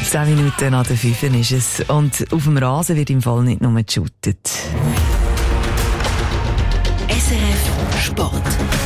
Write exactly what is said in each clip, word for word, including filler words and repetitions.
Zehn Minuten nach der fünf ist es. Und auf dem Rasen wird im Fall nicht nur geshootet. S R F Sport.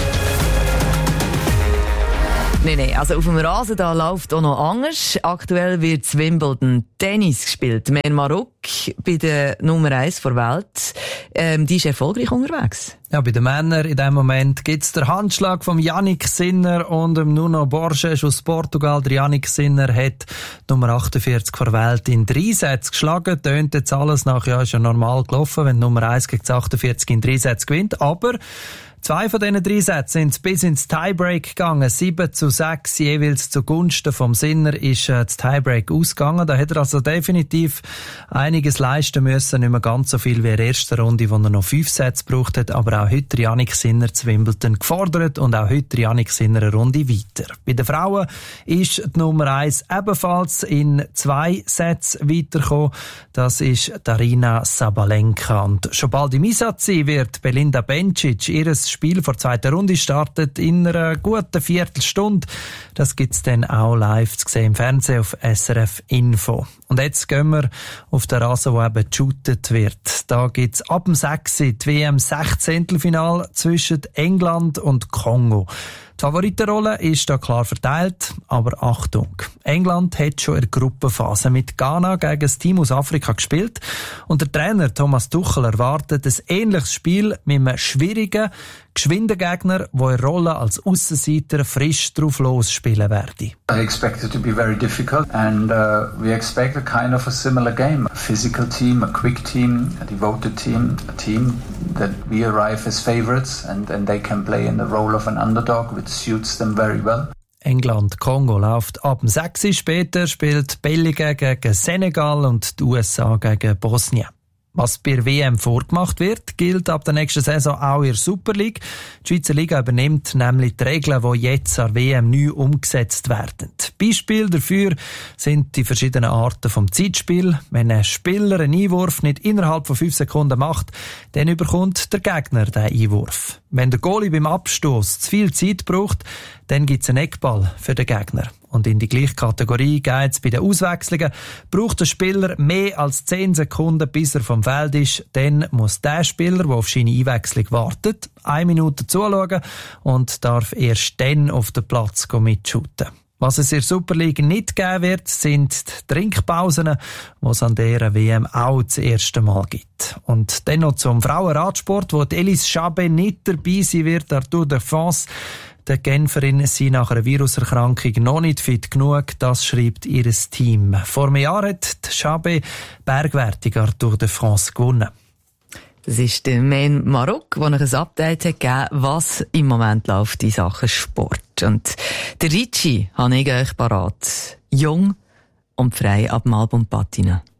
Nein, nein, also auf dem Rasen da läuft auch noch anders. Aktuell wird Wimbledon Tennis gespielt. Mehmet Marok bei der Nummer eins der Welt, ähm, die ist erfolgreich unterwegs. Ja, bei den Männern in diesem Moment gibt es den Handschlag von Jannik Sinner und dem Nuno Borges aus Portugal. Der Jannik Sinner hat Nummer achtundvierzig der Welt in drei Sätzen geschlagen. Tönt jetzt alles nach, ja, ist ja normal gelaufen, wenn Nummer eins gegen achtundvierzig in drei Sätzen gewinnt. Aber zwei von diesen drei Sätzen sind bis ins Tiebreak gegangen. sieben zu sechs jeweils zugunsten vom Sinner ist äh, das Tiebreak ausgegangen. Da hat er also definitiv einiges leisten müssen. Nicht mehr ganz so viel wie in der ersten Runde, wo er noch fünf Sätze gebraucht hat. Aber auch heute Jannik Sinner zu Wimbledon gefordert und auch heute Jannik Sinner eine Runde weiter. Bei den Frauen ist die Nummer eins ebenfalls in zwei Sätzen weitergekommen. Das ist Daryna Sabalenka. Und schon bald im Einsatz sein wird Belinda Bencic. Ihres Spiel vor der zweiten Runde startet in einer guten Viertelstunde. Das gibt's dann auch live zu sehen im Fernsehen auf S R F Info. Und jetzt gehen wir auf den Rasen, wo eben geshootet wird. Da gibt's ab dem sechs die W M Sechzehntelfinale zwischen England und Kongo. Die Favoritenrolle ist da klar verteilt, aber Achtung. England hat schon in der Gruppenphase mit Ghana gegen das Team aus Afrika gespielt und der Trainer Thomas Tuchel erwartet ein ähnliches Spiel mit einem schwierigen, geschwinden Gegner, der in Rolle als Aussenseiter frisch drauf losspielen werde. I expect it to be very difficult and uh, we expect a kind of a similar game. A physical team, a quick team, a devoted team, a team that we arrive as favorites and, and they can play in the role of an underdog, which suits them very well. England-Kongo läuft ab dem sechs. Später spielt Belgien gegen Senegal und die U S A gegen Bosnien. Was bei der W M vorgemacht wird, gilt ab der nächsten Saison auch in der Super League. Die Schweizer Liga übernimmt nämlich die Regeln, die jetzt an der W M neu umgesetzt werden. Beispiele dafür sind die verschiedenen Arten vom Zeitspiel. Wenn ein Spieler einen Einwurf nicht innerhalb von fünf Sekunden macht, dann bekommt der Gegner den Einwurf. Wenn der Goalie beim Abstoß zu viel Zeit braucht, dann gibt es einen Eckball für den Gegner. Und in die gleiche Kategorie geht es bei den Auswechslungen. Braucht der Spieler mehr als zehn Sekunden, bis er vom Feld ist, dann muss der Spieler, der auf seine Einwechslung wartet, eine Minute zuschauen und darf erst dann auf den Platz mitshooten. Was es in der Super League nicht geben wird, sind die Trinkpausen, die es an dieser W M auch das erste Mal gibt. Und dann noch zum Frauenradsport, wo die Elise Chabet nicht dabei sein wird, der Tour de France. Die Genferin sind nach einer Viruserkrankung noch nicht fit genug, das schreibt ihr Team. Vor einem Jahr hat die Chabet Bergwertung an der Tour de France gewonnen. Das ist der Mehmet Marok, der noch ein Update hat gegeben, was im Moment läuft in Sachen Sport. Und der Ricci habe ich euch parat. Jung und frei ab dem Album Patina.